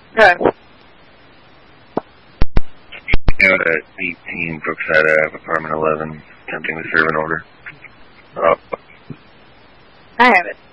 Okay. At 18 Brookside Ave, apartment 11, attempting to serve an order. I have it.